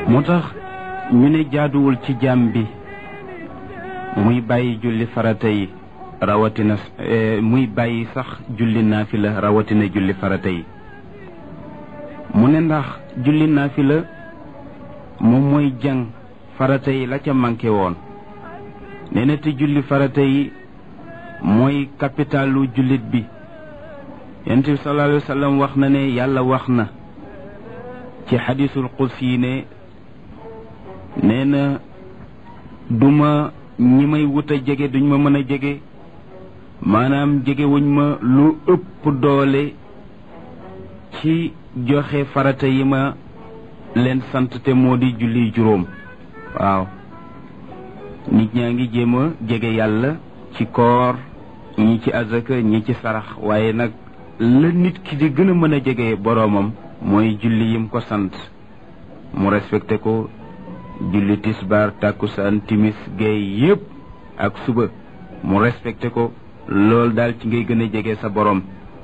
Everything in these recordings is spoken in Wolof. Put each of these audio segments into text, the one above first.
moo tax ñu ne jaaduwul ci jaam bi muy bàyyi julli farata yi rawatina muy bàyyi sax julli naafila rawatina julli farata yi mu ne ndax julli naafila moom mooy jàng farata yi la ca manqué woon nee na te julli farata yi mooy capitalu jullit bi yonent bi sallallahu alayhi wa sallam wax na ne yàlla wax na ci xadiisul qudsi yi ne nee na duma ñi may wut a jege duñ ma mën a jege maanaam jege wuñ ma lu ëpp doole ci joxe farata yi ma leen sant te moo di julli juróom waaw nit ñaa ngi jéem a jege yàlla ci koor ñi ci azaka ñi ci sarax waaye nag la nit ki di gën a mën a jege boroomam mooy julli yim ko sant mu respecté ko julli tisbaar tàkkusaan timis géey yépp ak suba mu respecté ko loolu daal ci ngay gën a jege sa boroom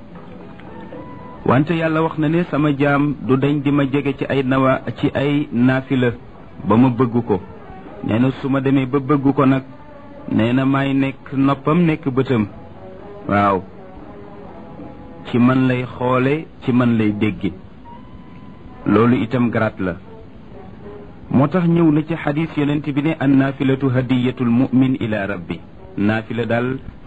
wante yàlla wax na ne sama jaam du dañ di ma jege ci ay naafila ba ma bëgg ko nee na su ma demee ba bëgg ko nag nee na maay nekk noppam nekk bëtam waaw ci man lay xoole ci man lay dégge loolu itam garaat la moo tax ñëw na ci xadis yonent bi ne an naafilatu hadiyatul mu'min ila rabbi naafila daal